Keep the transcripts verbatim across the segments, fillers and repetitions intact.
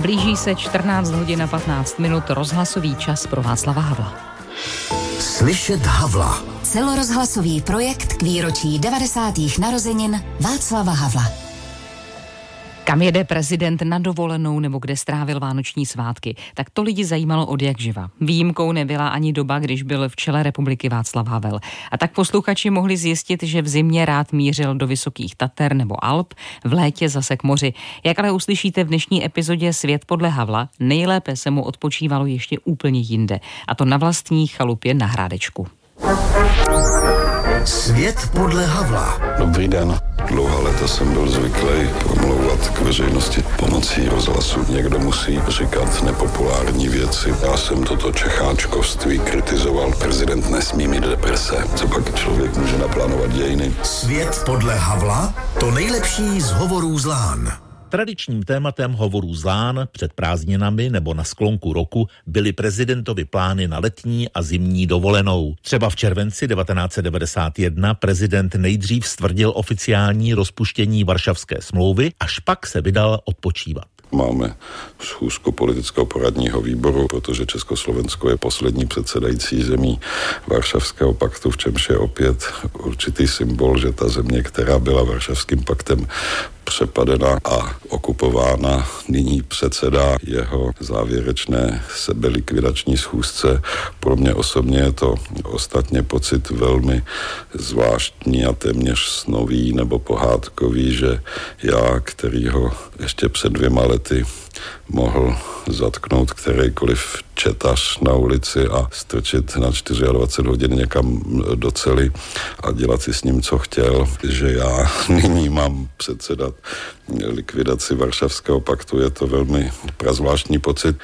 Blíží se čtrnáct hodin a patnáct minut, rozhlasový čas pro Václava Havla. Slyšet Havla. Celorozhlasový projekt k výročí devadesátých narozenin Václava Havla. Kam jede prezident na dovolenou nebo kde strávil vánoční svátky, tak to lidi zajímalo od jak živa. Výjimkou nebyla ani doba, když byl v čele republiky Václav Havel. A tak posluchači mohli zjistit, že v zimě rád mířil do Vysokých Tater nebo Alp, v létě zase k moři. Jak ale uslyšíte v dnešní epizodě Svět podle Havla, nejlépe se mu odpočívalo ještě úplně jinde. A to na vlastní chalupě na Hrádečku. Svět podle Havla. Dobrý den. Dlouhá léta jsem byl zvyklý promlouvat k veřejnosti pomocí rozhlasu. Někdo musí říkat nepopulární věci. Já jsem toto čecháčkovství kritizoval. Prezident nesmí mít deprese. Co pak člověk může naplánovat dějiny? Svět podle Havla, to nejlepší z hovorů z Lán. Tradičním tématem hovorů z Lán před prázdninami nebo na sklonku roku byly prezidentovy plány na letní a zimní dovolenou. Třeba v červenci devatenáct set devadesát jedna prezident nejdřív stvrdil oficiální rozpuštění Varšavské smlouvy, až pak se vydal odpočívat. Máme schůzku politického poradního výboru, protože Československo je poslední předsedající zemí Varšavského paktu, v čemž je opět určitý symbol, že ta země, která byla Varšavským paktem přepadena a okupována, nyní předsedá jeho závěrečné sebelikvidační schůzce. Pro mě osobně je to ostatně pocit velmi zvláštní a téměř snový nebo pohádkový, že já, který ho ještě před dvěma lety mohl zatknout kterýkoliv četař na ulici a strčit na dvacet čtyři hodin někam do cely a dělat si s ním, co chtěl, že já nyní mám předsedat likvidaci Varšavského paktu. Je to velmi prazvláštní pocit.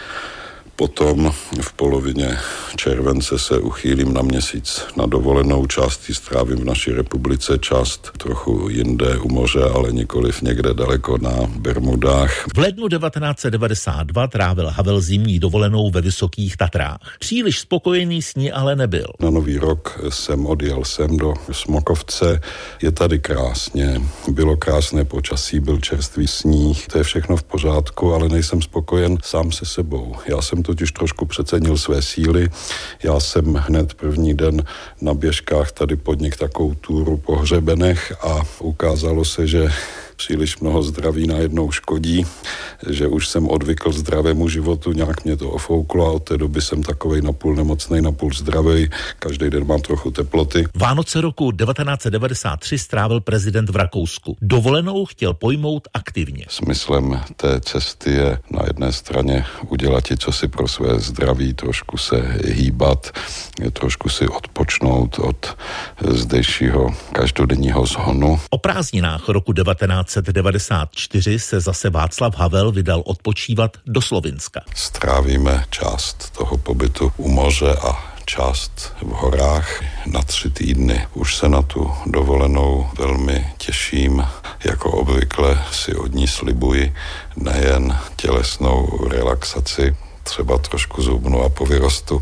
Potom v polovině července se uchýlím na měsíc na dovolenou, část ji strávím v naší republice, část trochu jinde u moře, ale nikoliv někde daleko na Bermudách. V lednu devatenáct set devadesát dva trávil Havel zimní dovolenou ve Vysokých Tatrách. Příliš spokojený s ní ale nebyl. Na Nový rok jsem odjel sem do Smokovce, je tady krásně, bylo krásné počasí, byl čerstvý sníh, to je všechno v pořádku, ale nejsem spokojen sám se sebou. Já jsem totiž trošku přecenil své síly. Já jsem hned první den na běžkách tady podnik takovou túru po hřebenech a ukázalo se, že příliš mnoho zdraví najednou škodí, že už jsem odvykl zdravému životu, nějak mě to ofouklo a od té doby jsem takovej napůl nemocnej, napůl zdravej, každý den mám trochu teploty. Vánoce roku devatenáct set devadesát tři strávil prezident v Rakousku. Dovolenou chtěl pojmout aktivně. Smyslem té cesty je na jedné straně udělat ti, co si pro své zdraví, trošku se hýbat, trošku si odpočnout od zdejšího každodenního zhonu. O prázdninách roku devatenáct set devadesát čtyři se zase Václav Havel vydal odpočívat do Slovinska. Strávíme část toho pobytu u moře a část v horách na tři týdny. Už se na tu dovolenou velmi těším. Jako obvykle si od ní slibuji nejen tělesnou relaxaci, třeba trošku zubnu a povyrostu,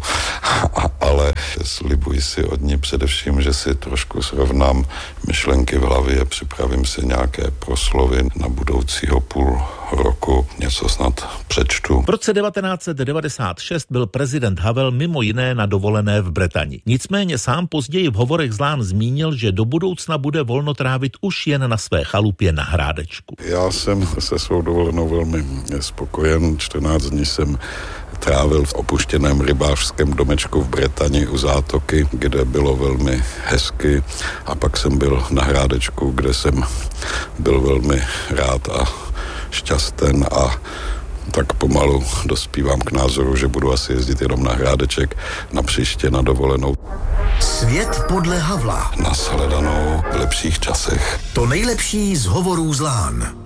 ale slibuji si od ní především, že si trošku srovnám myšlenky v hlavě, připravím si nějaké proslovy na budoucího půl roku, něco snad přečtu. V roce devatenáct set devadesát šest byl prezident Havel mimo jiné na dovolené v Bretani. Nicméně sám později v hovorech z Lán zmínil, že do budoucna bude volno trávit už jen na své chalupě na Hrádečku. Já jsem se svou dovolenou velmi spokojen. čtrnáct dní jsem trávil v opuštěném rybářském domečku v Bretani u zátoky, kde bylo velmi hezky, a pak jsem byl na Hrádečku, kde jsem byl velmi rád a šťasten a tak pomalu dospívám k názoru, že budu asi jezdit jenom na Hrádeček na příště na dovolenou. Svět podle Havla. Nashledanou v lepších časech. To nejlepší z hovorů z Lán.